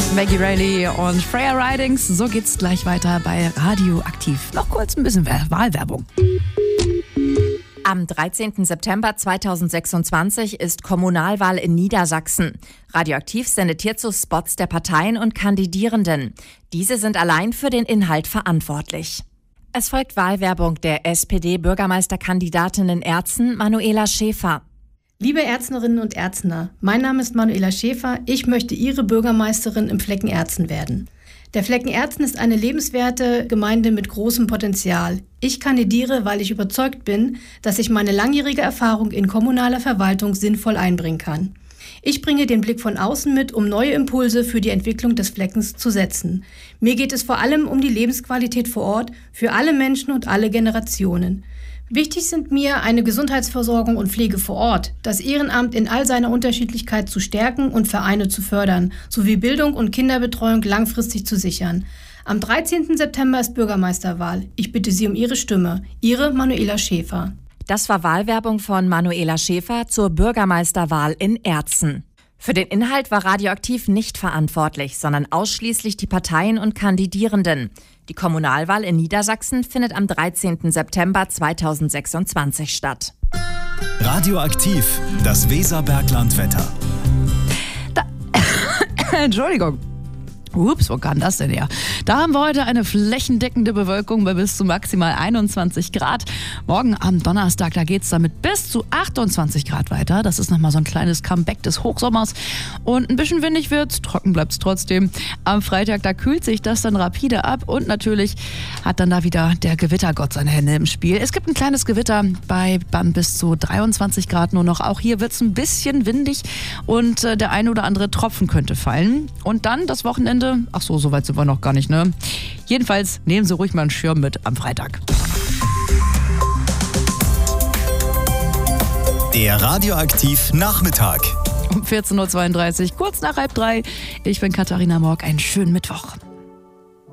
Maggie Reilly und Freya Ridings. So geht's gleich weiter bei Radioaktiv. Noch kurz ein bisschen Wahlwerbung. Am 13. September 2026 ist Kommunalwahl in Niedersachsen. Radioaktiv sendet hierzu Spots der Parteien und Kandidierenden. Diese sind allein für den Inhalt verantwortlich. Es folgt Wahlwerbung der SPD-Bürgermeisterkandidatin in Erzen, Manuela Schäfer. Liebe Erznerinnen und Erzner, mein Name ist Manuela Schäfer. Ich möchte Ihre Bürgermeisterin im Flecken Erzen werden. Der Flecken Erzen ist eine lebenswerte Gemeinde mit großem Potenzial. Ich kandidiere, weil ich überzeugt bin, dass ich meine langjährige Erfahrung in kommunaler Verwaltung sinnvoll einbringen kann. Ich bringe den Blick von außen mit, um neue Impulse für die Entwicklung des Fleckens zu setzen. Mir geht es vor allem um die Lebensqualität vor Ort für alle Menschen und alle Generationen. Wichtig sind mir eine Gesundheitsversorgung und Pflege vor Ort, das Ehrenamt in all seiner Unterschiedlichkeit zu stärken und Vereine zu fördern, sowie Bildung und Kinderbetreuung langfristig zu sichern. Am 13. September ist Bürgermeisterwahl. Ich bitte Sie um Ihre Stimme. Ihre Manuela Schäfer. Das war Wahlwerbung von Manuela Schäfer zur Bürgermeisterwahl in Erzen. Für den Inhalt war Radioaktiv nicht verantwortlich, sondern ausschließlich die Parteien und Kandidierenden. Die Kommunalwahl in Niedersachsen findet am 13. September 2026 statt. Radioaktiv, das Weserberglandwetter. Entschuldigung. Ups, wo kam das denn her? Da haben wir heute eine flächendeckende Bewölkung bei bis zu maximal 21 Grad. Morgen am Donnerstag, da geht's damit bis zu 28 Grad weiter. Das ist nochmal so ein kleines Comeback des Hochsommers. Und ein bisschen windig wird's, trocken bleibt's trotzdem. Am Freitag, da kühlt sich das dann rapide ab. Und natürlich hat dann da wieder der Gewittergott seine Hände im Spiel. Es gibt ein kleines Gewitter bei bis zu 23 Grad nur noch. Auch hier wird's ein bisschen windig und der eine oder andere Tropfen könnte fallen. Und dann das Wochenende. Ach so, weit sind wir noch gar nicht, ne? Jedenfalls nehmen Sie ruhig mal einen Schirm mit am Freitag. Der Radioaktiv Nachmittag. Um 14.32 Uhr, kurz nach 14:30. Ich bin Katharina Morg. Einen schönen Mittwoch.